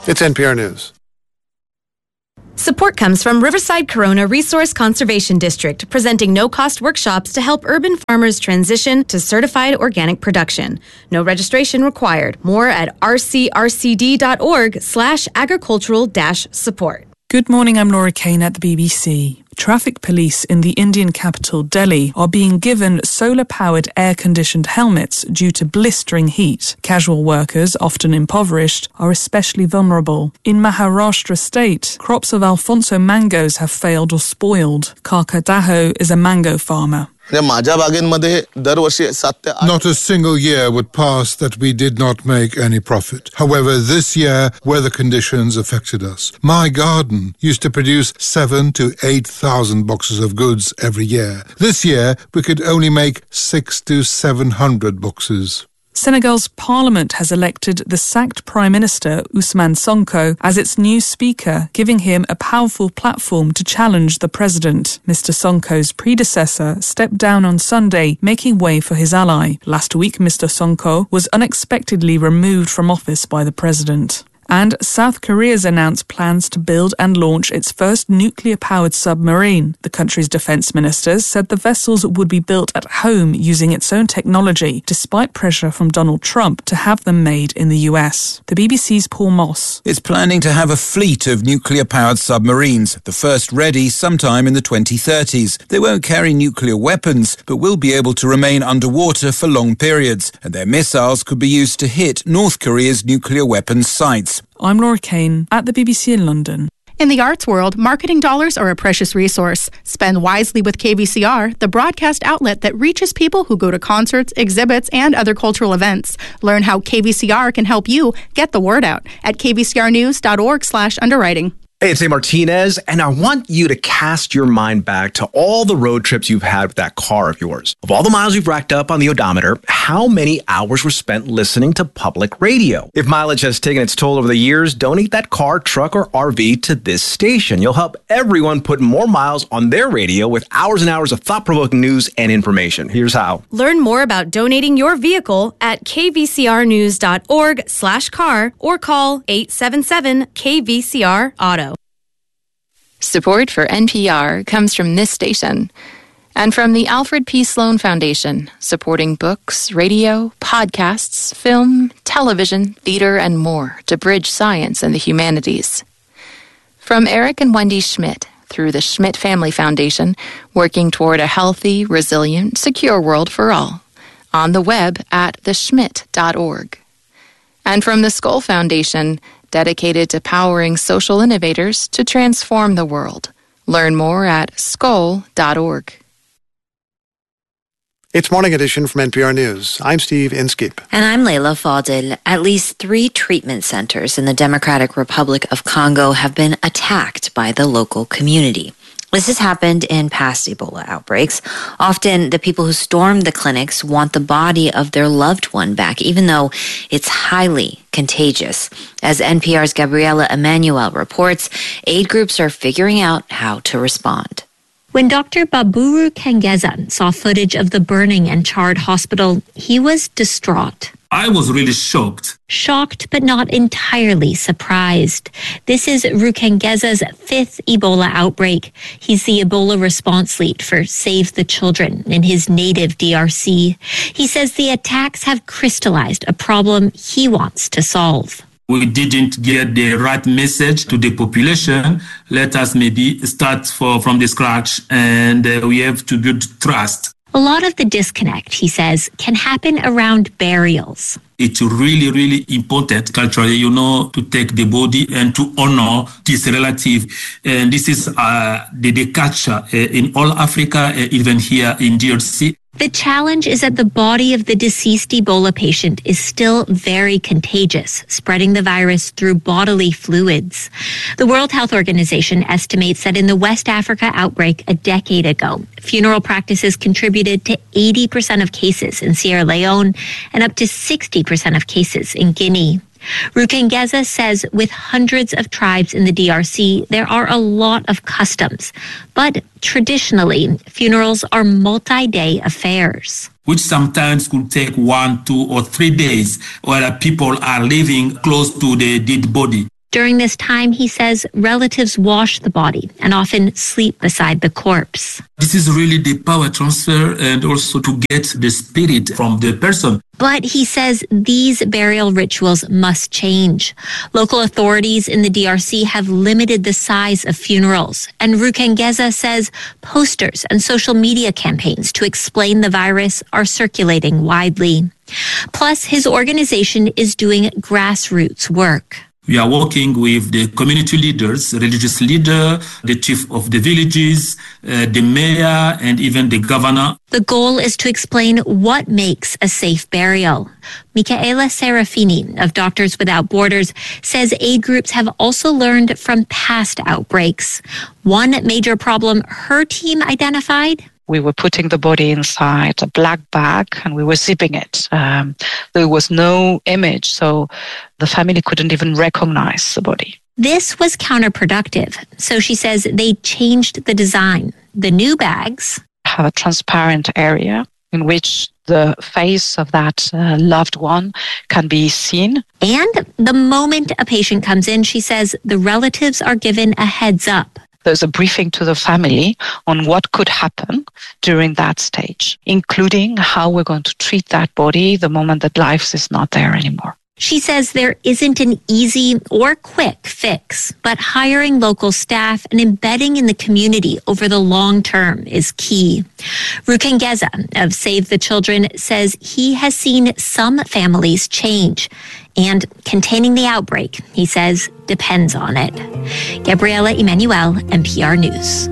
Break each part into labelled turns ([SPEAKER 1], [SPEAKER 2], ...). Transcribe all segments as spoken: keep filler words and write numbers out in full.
[SPEAKER 1] It's N P R News.
[SPEAKER 2] Support comes from Riverside Corona Resource Conservation District, presenting no-cost workshops to help urban farmers transition to certified organic production. No registration required. More at rcrcd.org slash agricultural dash support.
[SPEAKER 3] Good morning, I'm Laura Kane at the B B C. Traffic police in the Indian capital Delhi are being given solar-powered air-conditioned helmets due to blistering heat. Casual workers, often impoverished, are especially vulnerable. In Maharashtra state, crops of Alfonso mangoes have failed or spoiled. Karka Daho is a mango farmer.
[SPEAKER 4] Not
[SPEAKER 5] a single year would pass that we did not make any profit. However, this year, weather conditions affected us. My garden used to produce seven to eight thousand boxes of goods every year. This year, we could only make six to seven hundred boxes.
[SPEAKER 3] Senegal's parliament has elected the sacked Prime Minister Ousmane Sonko as its new speaker, giving him a powerful platform to challenge the president. Mister Sonko's predecessor stepped down on Sunday, making way for his ally. Last week, Mister Sonko was unexpectedly removed from office by the president. And South Korea's announced plans to build and launch its first nuclear-powered submarine. The country's defense ministers said the vessels would be built at home using its own technology, despite pressure from Donald Trump to have them made in the U S. The B B C's Paul Moss.
[SPEAKER 6] It's planning to have a fleet of nuclear-powered submarines, the first ready sometime in the twenty thirties. They won't carry nuclear weapons, but will be able to remain underwater for long periods, and their missiles could be used to hit North Korea's nuclear weapons sites.
[SPEAKER 3] I'm Laura Kane at the B B C in London.
[SPEAKER 7] In the arts world, marketing dollars are a precious resource. Spend wisely with K V C R, the broadcast outlet that reaches people who go to concerts, exhibits, and other cultural events. Learn how K V C R can help you get the word out at kvcrnews.org slash underwriting.
[SPEAKER 8] Hey, it's A. Martinez, and I want you to cast your mind back to all the road trips you've had with that car of yours. Of all the miles you've racked up on the odometer, how many hours were spent listening to public radio? If mileage has taken its toll over the years, donate that car, truck, or R V to this station. You'll help everyone put more miles on their radio with hours and hours of thought-provoking news and information. Here's how.
[SPEAKER 2] Learn more about donating your vehicle at kvcrnews.org slash car or call eight seven seven K V C R auto.
[SPEAKER 9] Support for N P R comes from this station and from the Alfred P. Sloan Foundation, supporting books, radio, podcasts, film, television, theater, and more to bridge science and the humanities. From Eric and Wendy Schmidt through the Schmidt Family Foundation, working toward a healthy, resilient, secure world for all. On the web at the schmidt dot org. And from the Skoll Foundation, dedicated to powering social innovators to transform the world. Learn more at skoll dot org.
[SPEAKER 1] It's Morning Edition from N P R News. I'm Steve Inskeep.
[SPEAKER 10] And I'm Leila Fadel. At least three treatment centers in the Democratic Republic of Congo have been attacked by the local community. This has happened in past Ebola outbreaks. Often, the people who storm the clinics want the body of their loved one back, even though it's highly contagious. As N P R's Gabriela Emanuel reports, aid groups are figuring out how to respond.
[SPEAKER 11] When Doctor Baburu Kengeza saw footage of the burning and charred hospital, he was distraught.
[SPEAKER 12] I was really shocked.
[SPEAKER 11] Shocked, but not entirely surprised. This is Rukengeza's fifth Ebola outbreak. He's the Ebola response lead for Save the Children in his native D R C. He says the attacks have crystallized a problem he wants to solve.
[SPEAKER 12] We didn't get the right message to the population. Let us maybe start for, from the scratch, and uh, we have to build trust.
[SPEAKER 11] A lot of the disconnect, he says, can happen around burials.
[SPEAKER 12] It's really, really important culturally, you know, to take the body and to honor this relative. And this is uh, the, the culture uh, in all Africa, uh, even here in D R C.
[SPEAKER 11] The challenge is that the body of the deceased Ebola patient is still very contagious, spreading the virus through bodily fluids. The World Health Organization estimates that in the West Africa outbreak a decade ago, funeral practices contributed to eighty percent of cases in Sierra Leone and up to sixty percent of cases in Guinea. Rukengeza says with hundreds of tribes in the D R C, there are a lot of customs. But traditionally, funerals are multi-day affairs.
[SPEAKER 12] Which sometimes could take one, two, or three days, where people are living close to the dead body.
[SPEAKER 11] During this time, he says relatives wash the body and often sleep beside the corpse.
[SPEAKER 12] This is really the power transfer and also to get the spirit from the person.
[SPEAKER 11] But he says these burial rituals must change. Local authorities in the D R C have limited the size of funerals. And Rukengeza says posters and social media campaigns to explain the virus are circulating widely. Plus, his organization is doing grassroots work.
[SPEAKER 12] We are working with the community leaders, religious leader, the chief of the villages, uh, the mayor, and even the governor.
[SPEAKER 11] The goal is to explain what makes a safe burial. Michaela Serafini of Doctors Without Borders says aid groups have also learned from past outbreaks. One major problem her team identified:
[SPEAKER 4] we were putting the body inside a black bag and we were zipping it. Um, there was no image, so the family couldn't even recognize the body.
[SPEAKER 11] This was counterproductive, so she says they changed the design. The new bags
[SPEAKER 4] have a transparent area in which the face of that uh, loved one can be seen.
[SPEAKER 11] And the moment a patient comes in, she says the relatives are given a heads up.
[SPEAKER 4] There's a briefing to the family on what could happen during that stage, including how we're going to treat that body the moment that life is not there anymore.
[SPEAKER 11] She says there isn't an easy or quick fix, but hiring local staff and embedding in the community over the long term is key. Rukengeza of Save the Children says he has seen some families change, and containing the outbreak, he says, depends on it. Gabriela Emanuel, N P R News.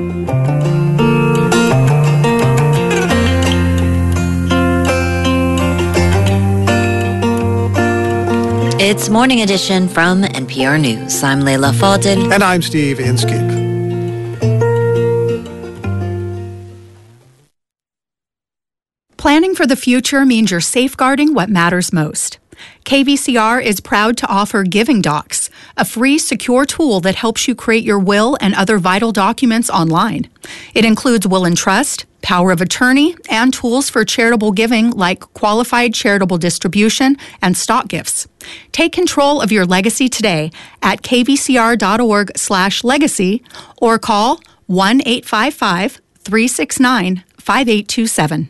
[SPEAKER 10] It's Morning Edition from N P R News. I'm Leila Fadel.
[SPEAKER 1] And I'm Steve Inskeep.
[SPEAKER 7] Planning for the future means you're safeguarding what matters most. K V C R is proud to offer Giving Docs, a free, secure tool that helps you create your will and other vital documents online. It includes will and trust, power of attorney, and tools for charitable giving like qualified charitable distribution and stock gifts. Take control of your legacy today at kvcr.org slash legacy or call one eight five five, three six nine, five eight two seven.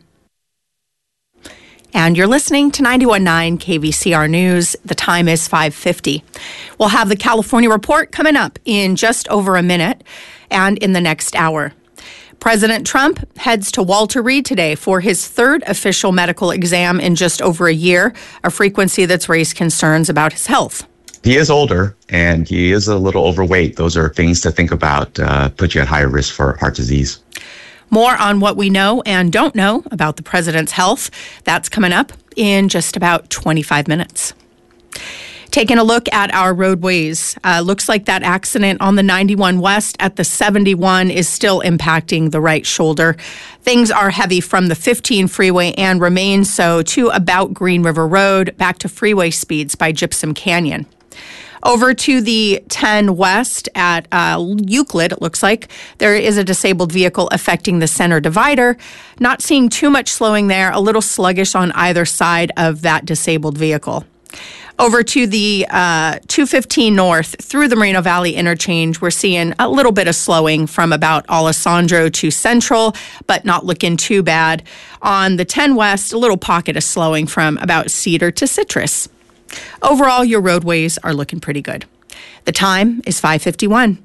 [SPEAKER 7] And you're listening to ninety-one point nine K V C R News. The time is five fifty. We'll have the California Report coming up in just over a minute and in the next hour. President Trump heads to Walter Reed today for his third official medical exam in just over a year, a frequency that's raised concerns about his health.
[SPEAKER 13] He is older and he is a little overweight. Those are things to think about, uh, put you at higher risk for heart disease.
[SPEAKER 7] More on what we know and don't know about the president's health. That's coming up in just about twenty-five minutes. Taking a look at our roadways, uh, looks like that accident on the ninety-one West at the seventy-one is still impacting the right shoulder. Things are heavy from the fifteen freeway and remain so to about Green River Road, back to freeway speeds by Gypsum Canyon. Over to the ten West at uh, Euclid, it looks like there is a disabled vehicle affecting the center divider. Not seeing too much slowing there, a little sluggish on either side of that disabled vehicle. Over to the uh, two fifteen North through the Moreno Valley interchange, we're seeing a little bit of slowing from about Alessandro to Central, but not looking too bad. On the ten West, a little pocket of slowing from about Cedar to Citrus. Overall, your roadways are looking pretty good. The time is five fifty-one.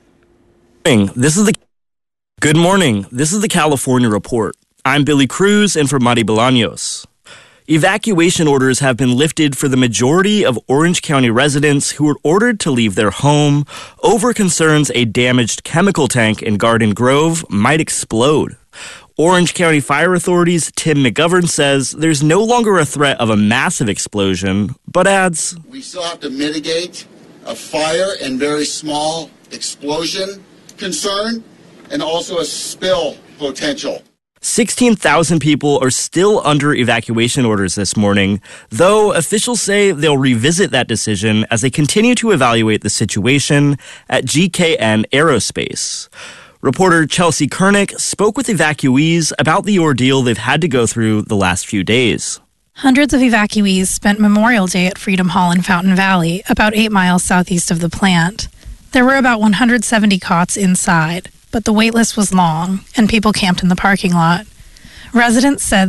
[SPEAKER 14] This is the Good morning. This is the California Report. I'm Billy Cruz and for Mari Bolaños. Evacuation orders have been lifted for the majority of Orange County residents who were ordered to leave their home over concerns a damaged chemical tank in Garden Grove might explode. Orange County Fire Authority's Tim McGovern says there's no longer a threat of a massive explosion, but adds,
[SPEAKER 15] we still have to mitigate a fire and very small explosion concern and also a spill potential.
[SPEAKER 14] sixteen thousand people are still under evacuation orders this morning, though officials say they'll revisit that decision as they continue to evaluate the situation at G K N Aerospace. Reporter Chelsea Kernick spoke with evacuees about the ordeal they've had to go through the last few days.
[SPEAKER 16] Hundreds of evacuees spent Memorial Day at Freedom Hall in Fountain Valley, about eight miles southeast of the plant. There were about one hundred seventy cots inside, but the wait list was long, and people camped in the parking lot. Residents said